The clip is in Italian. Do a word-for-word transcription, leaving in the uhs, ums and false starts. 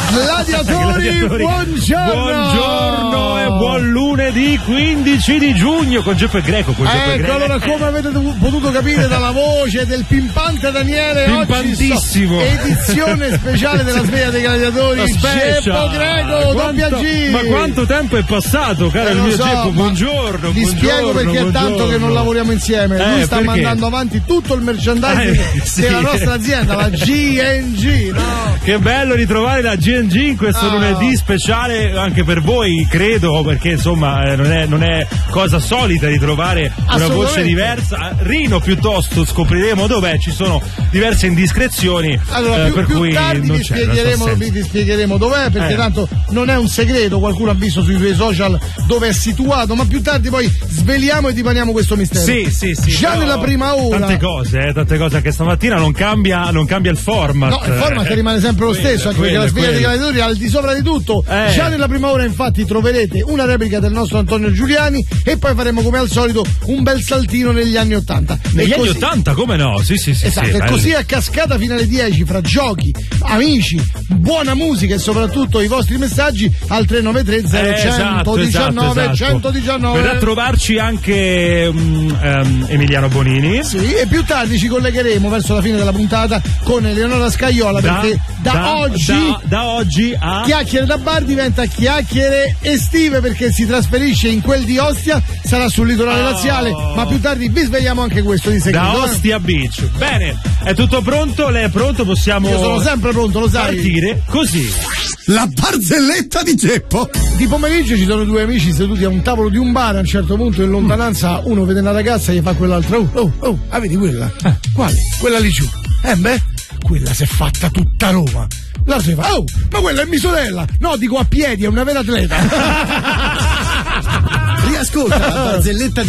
Gladiatori, Gladiatori, buongiorno. Buongiorno e buon lunedì quindici di giugno con Geppo e Greco. Con Geppo e Ecco, Greco. allora come avete potuto capire dalla voce del pimpante Daniele, Pimpantissimo. oggi so, edizione speciale della sveglia dei gladiatori, Geppo Greco, doppia G. Ma quanto tempo è passato, caro Eh, il lo mio so, Geppo, ma buongiorno. Vi buongiorno, spiego perché è tanto buongiorno. che non lavoriamo insieme. Eh, Lui sta perché? mandando avanti tutto il merchandising Eh, sì. della nostra azienda, la G N G, no? Che bello ritrovare la G N G in questo Oh. lunedì speciale anche per voi, credo, perché insomma eh, non, è, non è cosa solita ritrovare una voce diversa. Rino piuttosto scopriremo dov'è, ci sono diverse indiscrezioni, Allora, eh, più, per più cui tardi non vi c'è, non sto spiegheremo, senza. vi, vi spiegheremo dov'è, perché Eh. tanto non è un segreto, qualcuno ha visto sui suoi social dove è situato, ma più tardi poi sveliamo e divaniamo questo mistero. Sì, sì, sì. Già però nella prima ora. Tante cose, eh, tante cose anche stamattina non cambia, non cambia il format. No, il format eh, rimane sempre lo quello, stesso, anche perché quello, la sveglia dei quello. gladiatori è al di sopra di tutto. Eh. Già nella prima ora infatti troverete una replica del nostro Antonio Giuliani e poi faremo come al solito un bel saltino negli anni Ottanta. Negli E anni così- ottanta, come no? Sì, sì, sì. Esatto, sì, e bello. così a cascata fino alle dieci fra giochi, amici, buona musica e soprattutto i vostri messaggi al tre nove tre zero Eh, esatto, centodiciannove esatto, esatto. centodiciannove. Verrà a trovarci anche mm, ehm, Emiliano Bonini. Sì, e più tardi ci collegheremo verso la fine della puntata con Eleonora Scaiola perché da, oggi da, da oggi a Chiacchiere da bar diventa chiacchiere estive perché si trasferisce in quel di Ostia, sarà sul litorale Oh. laziale, ma più tardi vi svegliamo anche questo di segreto. da eh? Ostia Beach. Bene, è tutto pronto? Lei è pronto? Possiamo Io sono sempre pronto, lo sai. partire così. La barzelletta di Geppo. Di pomeriggio ci sono due amici seduti a un tavolo di un bar, a un certo punto in lontananza uno vede una ragazza e gli fa quell'altra. Oh, oh, oh, ah, vedi quella? Eh, quale? Quella lì giù. Eh beh, quella si è fatta tutta Roma. L'altro gli fa, oh, ma quella è mia sorella. No, dico a piedi, è una vera atleta. Riascolta la barzelletta di